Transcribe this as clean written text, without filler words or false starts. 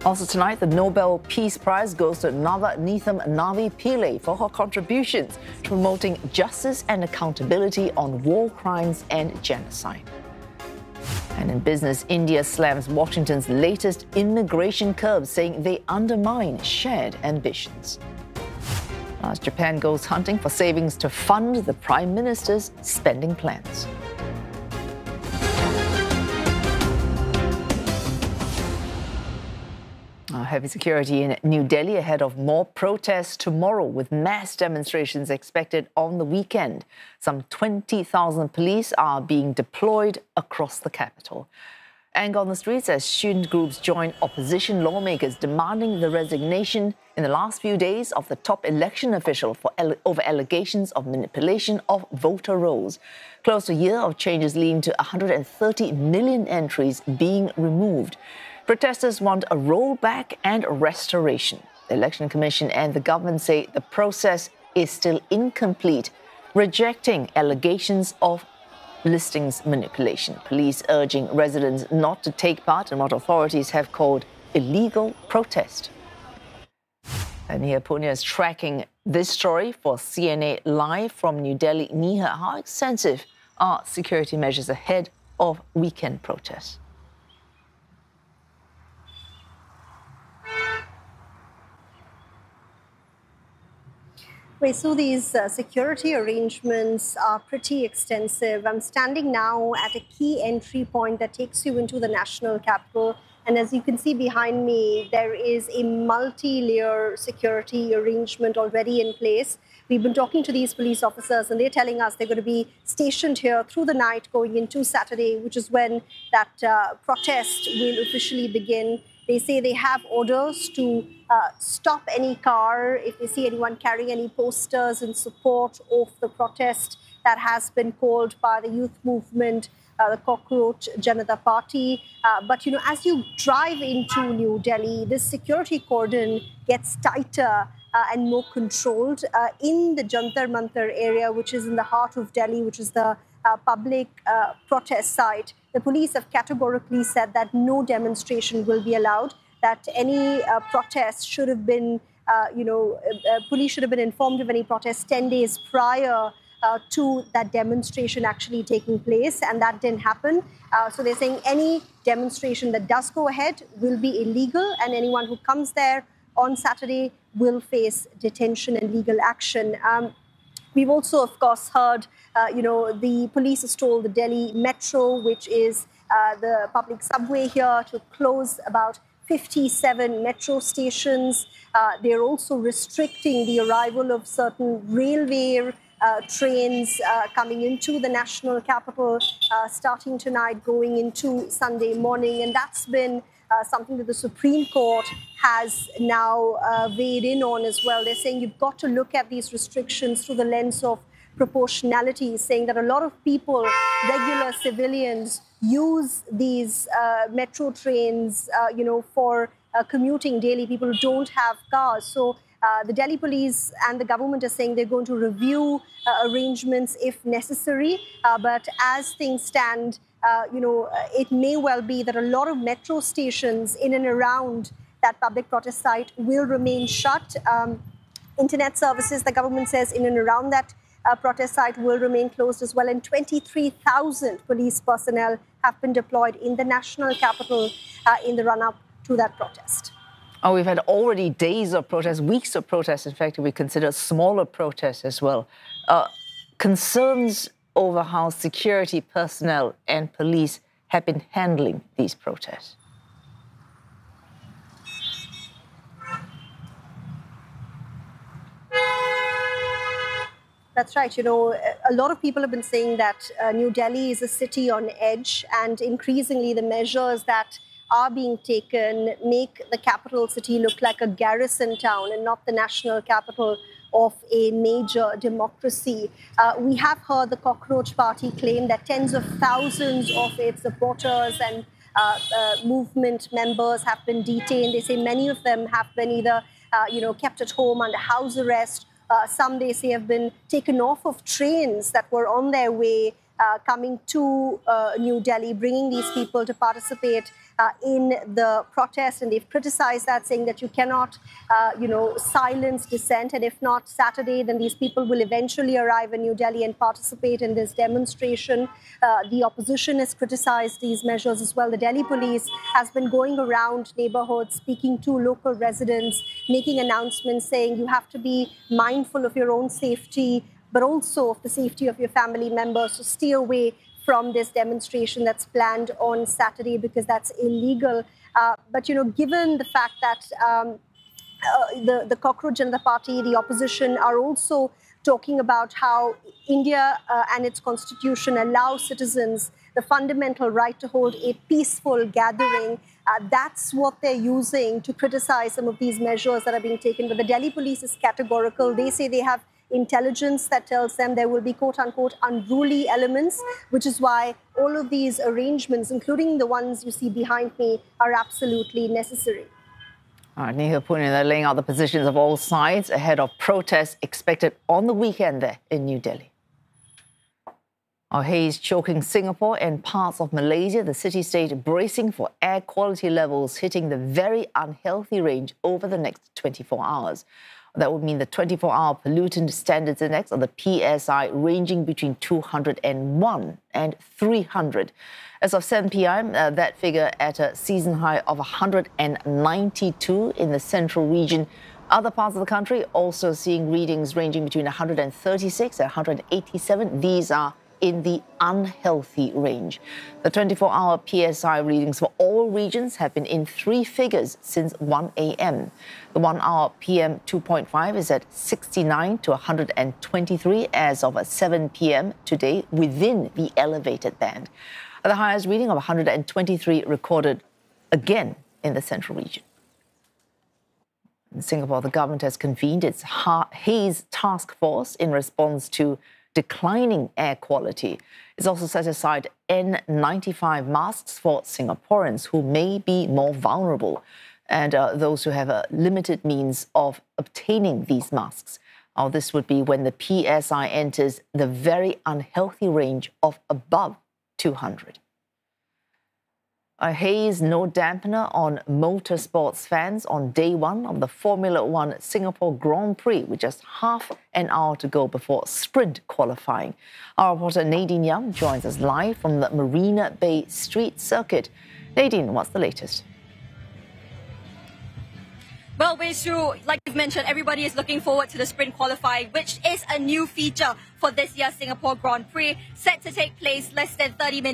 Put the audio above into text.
Also tonight, the Nobel Peace Prize goes to Navaneetham Navi Pillai for her contributions to promoting justice and accountability on war crimes and genocide. And in business, India slams Washington's latest immigration curbs, saying they undermine shared ambitions. As Japan goes hunting for savings to fund the Prime Minister's spending plans. Heavy security in New Delhi ahead of more protests tomorrow, with mass demonstrations expected on the weekend. Some 20,000 police are being deployed across the capital. Anger on the streets as student groups join opposition lawmakers demanding the resignation in the last few days of the top election official over allegations of manipulation of voter rolls. Close to a year of changes leading to 130 million entries being removed. Protesters want a rollback and restoration. The Election Commission and the government say the process is still incomplete, rejecting allegations of listings manipulation. Police urging residents not to take part in what authorities have called illegal protest. And here Punya is tracking this story for CNA Live from New Delhi. Niha, how extensive are security measures ahead of weekend protests? So these security arrangements are pretty extensive. I'm standing now at a key entry point that takes you into the national capital. And as you can see behind me, there is a multi-layer security arrangement already in place. We've been talking to these police officers and they're telling us they're going to be stationed here through the night going into Saturday, which is when that protest will officially begin. They say they have orders to stop any car if they see anyone carrying any posters in support of the protest that has been called by the youth movement, the Cockroach Janata Party. But, as you drive into New Delhi, this security cordon gets tighter and more controlled. In the Jantar Mantar area, which is in the heart of Delhi, which is the public protest site, the police have categorically said that no demonstration will be allowed, that any protest should have been, police should have been informed of any protest 10 days prior to that demonstration actually taking place, and that didn't happen. So they're saying any demonstration that does go ahead will be illegal, and anyone who comes there on Saturday will face detention and legal action. We've also, of course, heard, the police has told the Delhi Metro, which is the public subway here, to close about 57 metro stations. They're also restricting the arrival of certain railway trains coming into the national capital, starting tonight, going into Sunday morning. And that's been something that the Supreme Court has now weighed in on as well. They're saying you've got to look at these restrictions through the lens of proportionality, saying that a lot of people, regular civilians, use these metro trains, for commuting daily, people who don't have cars. So the Delhi police and the government are saying they're going to review arrangements if necessary. But as things stand, it may well be that a lot of metro stations in and around that public protest site will remain shut. Internet services, the government says, in and around that protest site will remain closed as well. And 23,000 police personnel have been deployed in the national capital in the run-up to that protest. Oh, we've had already days of protests, weeks of protests. In fact, we consider smaller protests as well. Concerns over how security personnel and police have been handling these protests. That's right. A lot of people have been saying that New Delhi is a city on edge, and increasingly the measures that are being taken make the capital city look like a garrison town and not the national capital of a major democracy. We have heard the Cockroach Party claim that tens of thousands of its supporters and movement members have been detained. They say many of them have been either kept at home under house arrest. Some, they say, have been taken off of trains that were on their way coming to New Delhi, bringing these people to participate in the protest, and they've criticized that, saying that you cannot, silence dissent. And if not Saturday, then these people will eventually arrive in New Delhi and participate in this demonstration. The opposition has criticized these measures as well. The Delhi police has been going around neighborhoods, speaking to local residents, making announcements saying you have to be mindful of your own safety, but also of the safety of your family members. So stay away from this demonstration that's planned on Saturday because that's illegal. But, given the fact that the Cockroach Janata Party, the opposition, are also talking about how India and its constitution allow citizens the fundamental right to hold a peaceful gathering. That's what they're using to criticize some of these measures that are being taken. But the Delhi police is categorical. They say they have intelligence that tells them there will be quote-unquote unruly elements, which is why all of these arrangements, including the ones you see behind me, are absolutely necessary. All right, Nihal Pune, they're laying out the positions of all sides ahead of protests expected on the weekend there in New Delhi. Our haze choking Singapore and parts of Malaysia, the city-state bracing for air quality levels hitting the very unhealthy range over the next 24 hours. That would mean the 24-hour pollutant standards index, or the PSI, ranging between 201 and 300. As of 7 p.m., that figure at a season high of 192 in the central region. Other parts of the country also seeing readings ranging between 136 and 187. These are in the unhealthy range. The 24-hour PSI readings for all regions have been in three figures since 1 a.m. The 1-hour PM 2.5 is at 69 to 123 as of 7 p.m. today, within the elevated band. The highest reading of 123 recorded again in the central region. In Singapore, the government has convened its haze task force in response to declining air quality. It's also set aside N95 masks for Singaporeans who may be more vulnerable and those who have a limited means of obtaining these masks. This would be when the PSI enters the very unhealthy range of above 200. A haze no dampener on motorsports fans on day one of the Formula One Singapore Grand Prix, with just half an hour to go before sprint qualifying. Our reporter Nadine Young joins us live from the Marina Bay Street Circuit. Nadine, what's the latest? Well, Wei Shu, like you've mentioned, everybody is looking forward to the sprint qualifying, which is a new feature for this year's Singapore Grand Prix, set to take place less than 30 minutes